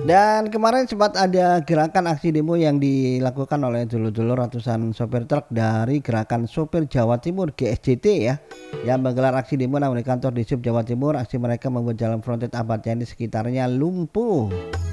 Dan kemarin sempat ada gerakan aksi demo yang dilakukan oleh dulur-dulur ratusan sopir truk dari Gerakan Sopir Jawa Timur GSJT ya, yang menggelar aksi demo namun di kantor di Sub Jawa Timur. Aksi mereka membuat jalan frontage Ahmad Yani sekitarnya lumpuh.